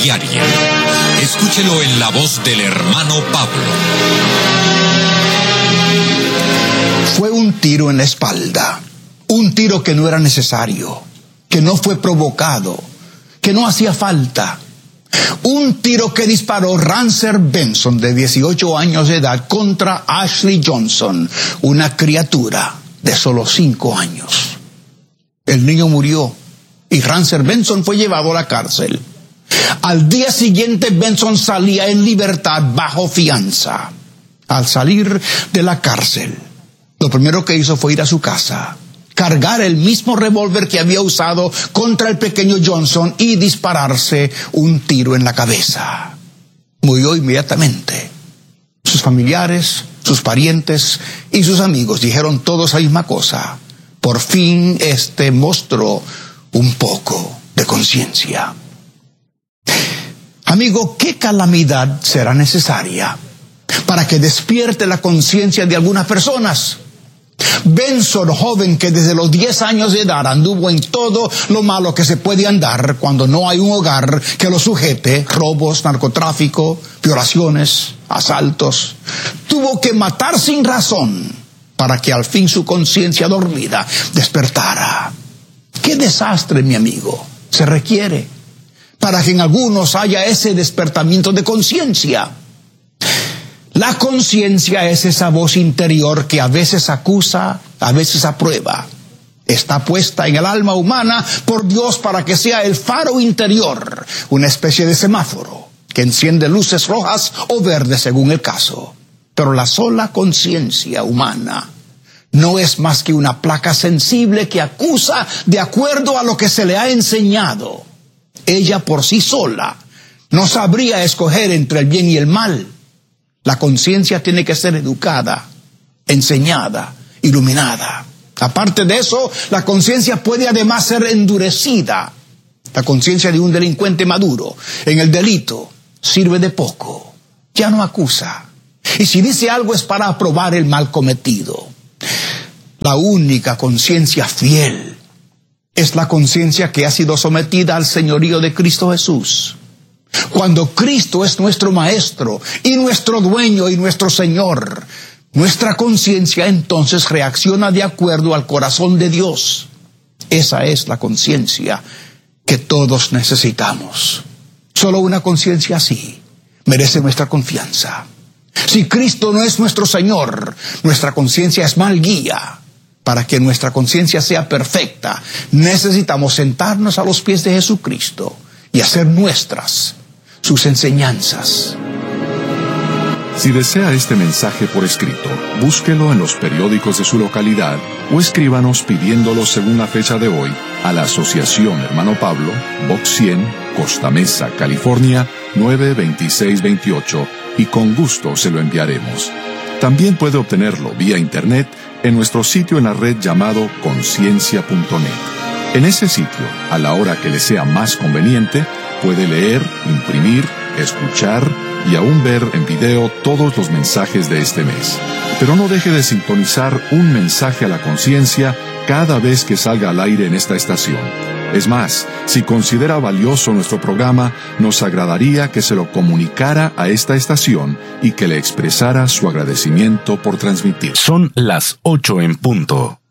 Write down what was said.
diaria. Escúchelo en la voz del hermano Pablo. Fue un tiro en la espalda, un tiro que no era necesario, que no fue provocado, que no hacía falta. Un tiro que disparó Rancer Benson, de 18 años de edad, contra Ashley Johnson, una criatura de solo 5 años. El niño murió y Rancer Benson fue llevado a la cárcel. Al día siguiente, Benson salía en libertad bajo fianza. Al salir de la cárcel, lo primero que hizo fue ir a su casa, cargar el mismo revólver que había usado contra el pequeño Johnson y dispararse un tiro en la cabeza. Murió inmediatamente. Sus familiares, sus parientes y sus amigos dijeron todos la misma cosa. Por fin mostró un poco de conciencia. Amigo, ¿qué calamidad será necesaria para que despierte la conciencia de algunas personas? Benson, joven que desde los 10 años de edad anduvo en todo lo malo que se puede andar cuando no hay un hogar que lo sujete, robos, narcotráfico, violaciones, asaltos, tuvo que matar sin razón para que al fin su conciencia dormida despertara. ¡Qué desastre, mi amigo, se requiere para que en algunos haya ese despertamiento de conciencia! La conciencia es esa voz interior que a veces acusa, a veces aprueba. Está puesta en el alma humana por Dios para que sea el faro interior, una especie de semáforo que enciende luces rojas o verdes según el caso. Pero la sola conciencia humana no es más que una placa sensible que acusa de acuerdo a lo que se le ha enseñado. Ella por sí sola no sabría escoger entre el bien y el mal. La conciencia tiene que ser educada, enseñada, iluminada. Aparte de eso, la conciencia puede además ser endurecida. La conciencia de un delincuente maduro en el delito sirve de poco. Ya no acusa. Y si dice algo es para aprobar el mal cometido. La única conciencia fiel es la conciencia que ha sido sometida al señorío de Cristo Jesús. Cuando Cristo es nuestro Maestro y nuestro Dueño y nuestro Señor, nuestra conciencia entonces reacciona de acuerdo al corazón de Dios. Esa es la conciencia que todos necesitamos. Solo una conciencia así merece nuestra confianza. Si Cristo no es nuestro Señor, nuestra conciencia es mal guía. Para que nuestra conciencia sea perfecta, necesitamos sentarnos a los pies de Jesucristo y hacer nuestras sus enseñanzas. Si desea este mensaje por escrito, búsquelo en los periódicos de su localidad o escríbanos pidiéndolo según la fecha de hoy a la Asociación Hermano Pablo, Box 100, Costa Mesa, California, 92628, y con gusto se lo enviaremos. También puede obtenerlo vía internet en nuestro sitio en la red llamado conciencia.net. En ese sitio, a la hora que le sea más conveniente, puede leer, imprimir, escuchar y aún ver en video todos los mensajes de este mes. Pero no deje de sintonizar un mensaje a la conciencia cada vez que salga al aire en esta estación. Es más, si considera valioso nuestro programa, nos agradaría que se lo comunicara a esta estación y que le expresara su agradecimiento por transmitir. Son las 8 en punto.